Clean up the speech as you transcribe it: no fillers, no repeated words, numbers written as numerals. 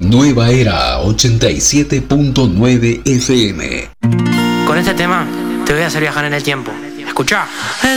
Nueva Era 87.9 FM. Con este tema te voy a hacer viajar en el tiempo. Escuchá.